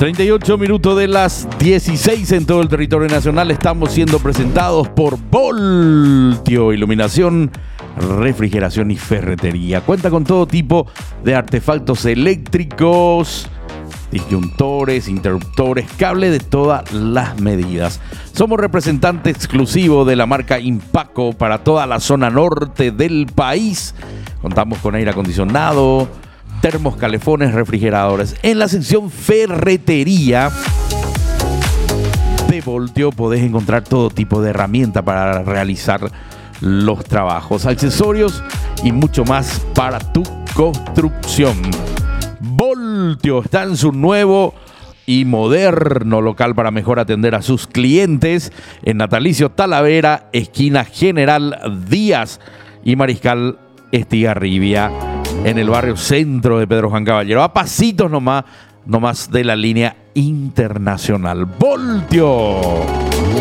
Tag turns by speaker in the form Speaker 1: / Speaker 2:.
Speaker 1: 38 minutos de las 16 en todo el territorio nacional. Estamos siendo presentados por Voltio, iluminación, refrigeración y ferretería. Cuenta con todo tipo de artefactos eléctricos, disyuntores, interruptores, cable de todas las medidas. Somos representante exclusivo de la marca Impaco para toda la zona norte del país. Contamos con aire acondicionado, termos, calefones, refrigeradores. En la sección ferretería de Voltio podés encontrar todo tipo de herramientas para realizar los trabajos, accesorios y mucho más para tu construcción. Voltio está en su nuevo y moderno local para mejor atender a sus clientes en Natalicio Talavera, esquina General Díaz y Mariscal Estigarribia, en el barrio centro de Pedro Juan Caballero, a pasitos nomás de la línea internacional. Voltio.